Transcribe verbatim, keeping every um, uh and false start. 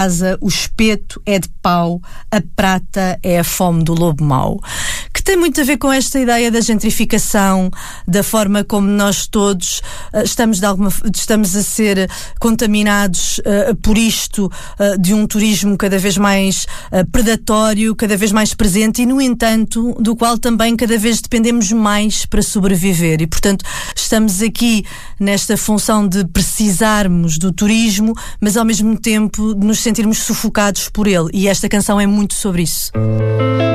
casa, o espeto é de pau, a prata é a fome do lobo mau. Que tem muito a ver com esta ideia da gentrificação, da forma como nós todos uh, estamos, de alguma, estamos a ser contaminados uh, por isto, uh, de um turismo cada vez mais uh, predatório, cada vez mais presente e, no entanto, do qual também cada vez dependemos mais para sobreviver. E, portanto, estamos aqui nesta função de precisarmos do turismo, mas ao mesmo tempo de nos sentirmos sufocados por ele. E esta canção é muito sobre isso.